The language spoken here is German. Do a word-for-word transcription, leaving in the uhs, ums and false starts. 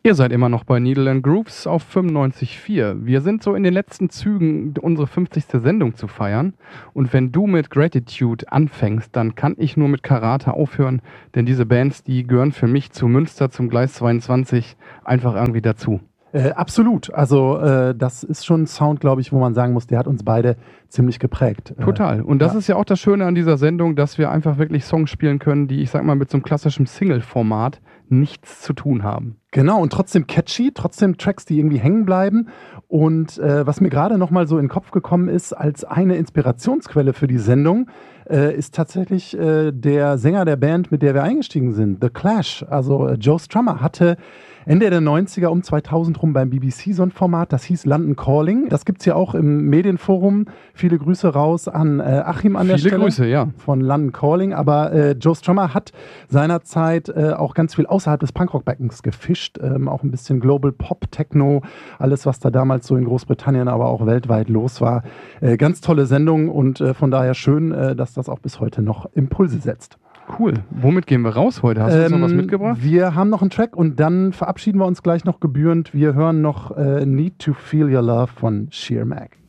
Ihr seid immer noch bei Needle and Grooves auf fünfundneunzig Komma vier. Wir sind so in den letzten Zügen, unsere fünfzigste Sendung zu feiern. Und wenn du mit Gratitude anfängst, dann kann ich nur mit Karate aufhören. Denn diese Bands, die gehören für mich zu Münster, zum Gleis zweiundzwanzig einfach irgendwie dazu. Äh, absolut. Also äh, das ist schon ein Sound, glaube ich, wo man sagen muss, der hat uns beide ziemlich geprägt. Total. Und das ja. ist ja auch das Schöne an dieser Sendung, dass wir einfach wirklich Songs spielen können, die, ich sag mal, mit so einem klassischen Single-Format nichts zu tun haben. Genau, und trotzdem catchy, trotzdem Tracks, die irgendwie hängen bleiben. Und äh, was mir gerade nochmal so in den Kopf gekommen ist, als eine Inspirationsquelle für die Sendung, äh, ist tatsächlich äh, der Sänger der Band, mit der wir eingestiegen sind, The Clash. Also äh, Joe Strummer hatte Ende der neunziger um zweitausend rum beim B B C so ein Format, das hieß London Calling. Das gibt es ja auch im Medienforum. Viele Grüße raus an äh, Achim an der Viele Stelle. Grüße, ja. Von London Calling. Aber äh, Joe Strummer hat seinerzeit äh, auch ganz viel außerhalb des Punkrock-Beckens gefischt. Ähm, auch ein bisschen Global Pop, Techno, alles, was da damals so in Großbritannien, aber auch weltweit los war. Äh, ganz tolle Sendung und äh, von daher schön, äh, dass das auch bis heute noch Impulse setzt. Cool. Womit gehen wir raus heute? Hast du uns ähm, noch was mitgebracht? Wir haben noch einen Track und dann verabschieden wir uns gleich noch gebührend. Wir hören noch äh, Need to Feel Your Love von Sheer Mag.